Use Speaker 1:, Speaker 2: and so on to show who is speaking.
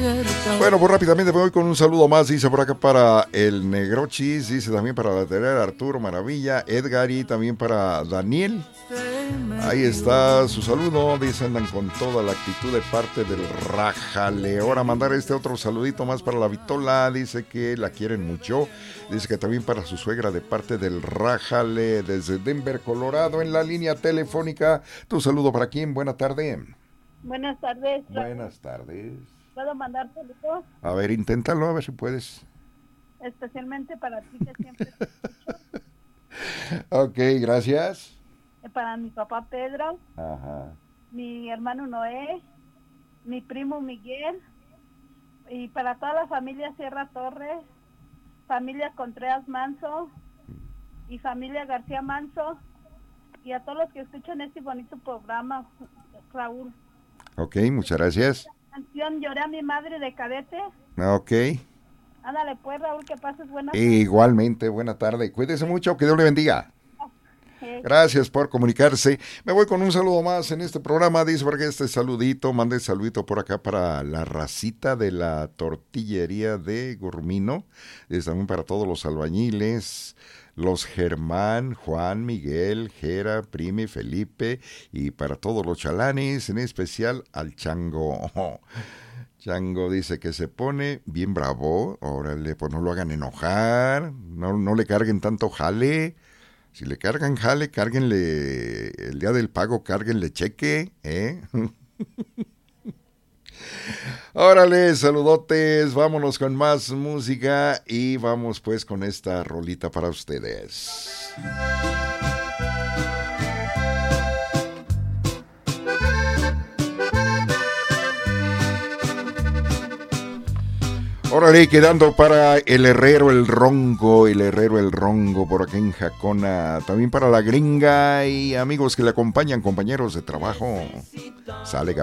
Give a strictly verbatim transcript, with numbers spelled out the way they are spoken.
Speaker 1: Bueno, pues rápidamente voy con un saludo más, dice por acá para el Negrochis, dice también para la Terera Arturo Maravilla, Edgar y también para Daniel. Ahí está su saludo, dice andan con toda la actitud de parte del Rájale. Ahora mandar este otro saludito más para la Vitola, dice que la quieren mucho, dice que también para su suegra de parte del Rájale desde Denver, Colorado, en la línea telefónica. Tu saludo para quién, buena tarde.
Speaker 2: Buenas tardes.
Speaker 1: Buenas tardes.
Speaker 2: ¿Puedo mandar saludos?
Speaker 1: A ver, inténtalo, a ver si puedes.
Speaker 2: Especialmente para ti que siempre te escucho.
Speaker 1: Ok, gracias.
Speaker 2: Para mi papá Pedro,
Speaker 1: Ajá.
Speaker 2: mi hermano Noé, mi primo Miguel, y para toda la familia Sierra Torres, familia Contreras Manso y familia García Manso, y a todos los que escuchan este bonito programa, Raúl.
Speaker 1: Ok, muchas gracias.
Speaker 2: La canción Lloré a mi madre de Cadete.
Speaker 1: Ok.
Speaker 2: Ándale pues, Raúl, que pases buenas
Speaker 1: tardes. Igualmente, buena tarde. Cuídese mucho, que Dios le bendiga. Gracias por comunicarse. Me voy con un saludo más en este programa. Dice porque este saludito, mande saludito por acá para la racita de la tortillería de Gurmino. Es también para todos los albañiles, los Germán, Juan, Miguel, Jera, Primi, Felipe y para todos los chalanes, en especial al Chango. Oh, Chango dice que se pone bien bravo. Órale, pues no lo hagan enojar, no, no le carguen tanto jale. Si le cargan jale, cárguenle el día del pago, cárguenle cheque, ¿eh? Órale, saludotes, vámonos con más música y vamos pues con esta rolita para ustedes. Órale, quedando para el Herrero el Ronco, el Herrero el Ronco por acá en Jacona, también para la Gringa y amigos que le acompañan, compañeros de trabajo. Sale,